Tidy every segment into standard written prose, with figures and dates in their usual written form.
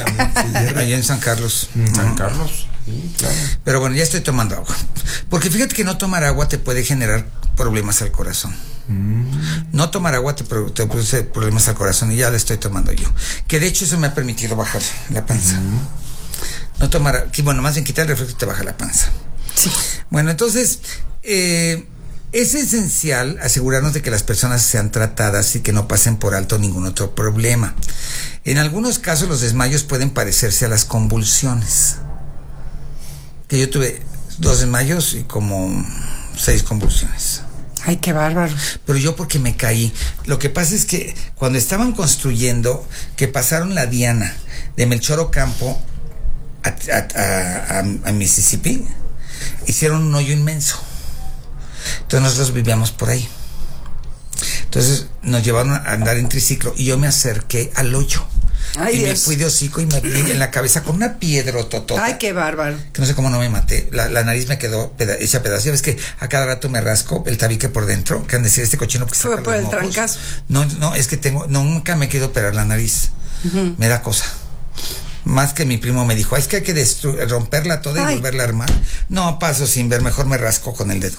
Allá en San Carlos. San Carlos, sí, claro. Pero bueno, ya estoy tomando agua. Porque fíjate que no tomar agua te puede generar problemas al corazón. No tomar agua te produce problemas al corazón y ya la estoy tomando yo. Que de hecho eso me ha permitido bajar la panza. No tomar, bueno, más bien quitar el refresco te baja la panza. Sí. Bueno, entonces, es esencial asegurarnos de que las personas sean tratadas y que no pasen por alto ningún otro problema. En algunos casos los desmayos pueden parecerse a las convulsiones. Que yo tuve 2 desmayos y como 6 convulsiones. Ay, qué bárbaro. Pero yo porque me caí. Lo que pasa es que cuando estaban construyendo, que pasaron la Diana de Melchor Ocampo a Mississippi, hicieron un hoyo inmenso. Entonces nosotros vivíamos por ahí. Entonces nos llevaron a andar en triciclo y yo me acerqué al hoyo. Ay, y Dios. me fui de hocico y me di en la cabeza con una piedrototota. Ay, qué bárbaro. Que no sé cómo no me maté. La nariz me quedó hecha pedazos. Ya ves que a cada rato me rasco el tabique por dentro. Que han de decir este cochino que Fue saca por los el mocos. trancazo. No, es que nunca me quiero operar la nariz. Me da cosa. Más que mi primo me dijo, es que hay que romperla toda y volverla a armar. No, paso sin ver, mejor me rasco con el dedo.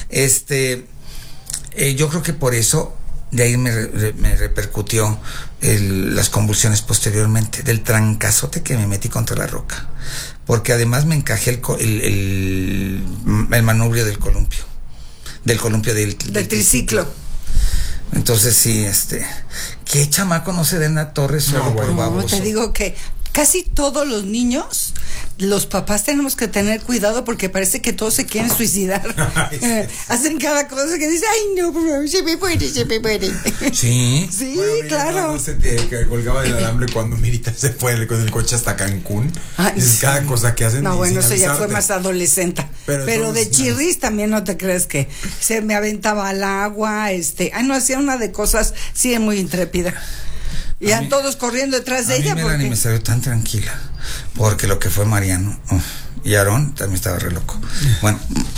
Yo creo que por eso de ahí me repercutió las convulsiones posteriormente, del trancazote que me metí contra la roca. Porque además me encajé el manubrio del columpio. Del columpio del triciclo. Entonces sí, ¿qué chamaco no se den a torres solo por baboso? Te digo que casi todos los niños, los papás tenemos que tener cuidado porque parece que todos se quieren suicidar. Ay, sí. Hacen cada cosa que dicen, ay no, por favor, se me muere. Sí. Sí, Bueno, mira, claro. no sé, que colgaba del alambre cuando Mirita se fue con el coche hasta Cancún. Ay, Es sí. cada cosa que hacen. No, bueno, sin eso ya fue avisarte. más adolescente. Pero de entonces, chirris también no te crees que se me aventaba al agua, no, hacía una de cosas, sí, muy intrépida. Y a todos corriendo detrás de ella. A mí Melanie me salió tan tranquila, porque lo que fue Mariano y Aarón también estaba re loco. Bueno,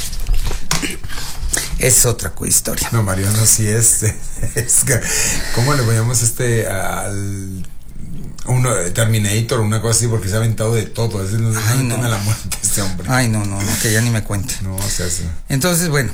es otra historia. No, Mariano sí es ¿cómo le llamamos al uno Terminator, una cosa así, porque se ha aventado de todo? Es no. La muerte este hombre. Ay, no, que ya ni me cuente. No, o sea, sí. Entonces, bueno,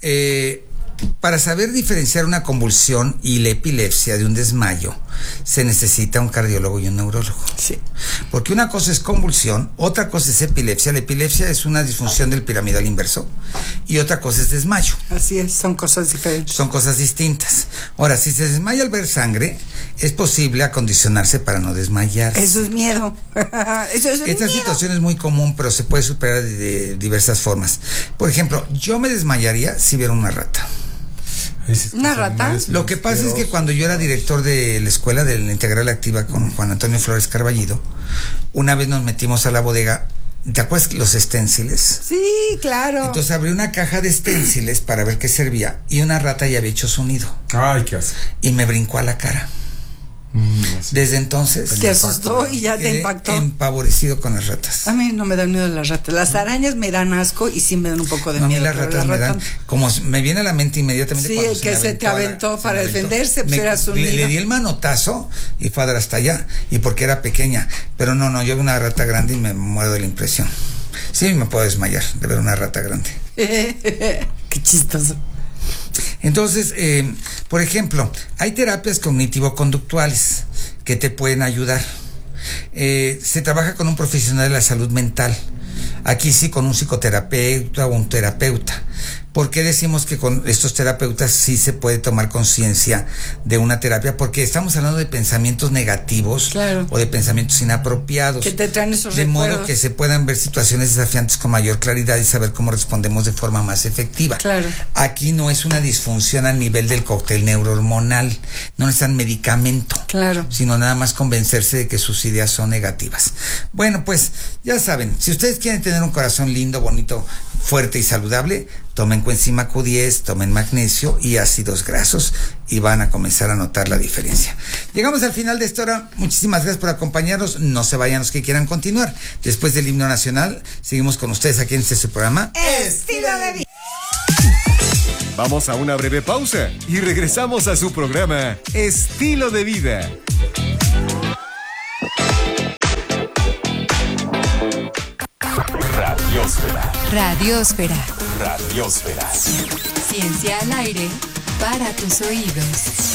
para saber diferenciar una convulsión y la epilepsia de un desmayo, se necesita un cardiólogo y un neurólogo. Sí. Porque una cosa es convulsión, otra cosa es epilepsia. La epilepsia es una disfunción del piramidal inverso y otra cosa es desmayo. Así es, son cosas diferentes. Son cosas distintas. Ahora, si se desmaya al ver sangre, es posible acondicionarse para no desmayarse. Eso es miedo. Esta situación es muy común, pero se puede superar de diversas formas. Por ejemplo, yo me desmayaría si viera una rata. ¿Una rata? Lo que pasa es que cuando yo era director de la escuela de la Integral Activa con Juan Antonio Flores Carballido, una vez nos metimos a la bodega. ¿Te acuerdas los esténciles? Sí, claro. Entonces abrí una caja de esténciles para ver qué servía y una rata ya había hecho su nido. Ay, qué hace. Y me brincó a la cara. Desde entonces te asustó y ya te impactó. Empavorecido con las ratas. A mí no me dan miedo las ratas. Las arañas me dan asco y sí me dan un poco de miedo. A mí las ratas me dan, como me viene a la mente inmediatamente. Sí, el que se te aventó para defenderse, pues era su nido. Le di el manotazo y fue a dar hasta allá, y porque era pequeña. Pero no, yo vi una rata grande y me muero de la impresión. Sí, me puedo desmayar de ver una rata grande. Qué chistoso. Entonces, por ejemplo, hay terapias cognitivo-conductuales que te pueden ayudar. Se trabaja con un profesional de la salud mental. Aquí sí con un psicoterapeuta o un terapeuta. ¿Por qué decimos que con estos terapeutas sí se puede tomar conciencia de una terapia? Porque estamos hablando de pensamientos negativos, claro, o de pensamientos inapropiados. Que te traen esos de recuerdos. modo que se puedan ver situaciones desafiantes con mayor claridad y saber cómo respondemos de forma más efectiva. Claro. Aquí no es una disfunción a nivel del cóctel neurohormonal, no necesitan medicamento, claro, sino nada más convencerse de que sus ideas son negativas. Bueno, pues ya saben, si ustedes quieren tener un corazón lindo, bonito, fuerte y saludable, tomen coenzima Q10, tomen magnesio y ácidos grasos y van a comenzar a notar la diferencia. Llegamos al final de esta hora. Muchísimas gracias por acompañarnos. No se vayan los que quieran continuar. Después del himno nacional, seguimos con ustedes aquí en este su programa Estilo de Vida. Vamos a una breve pausa y regresamos a su programa Estilo de Vida. Radiósfera. Radiósfera. Radiósfera. Ciencia al aire para tus oídos.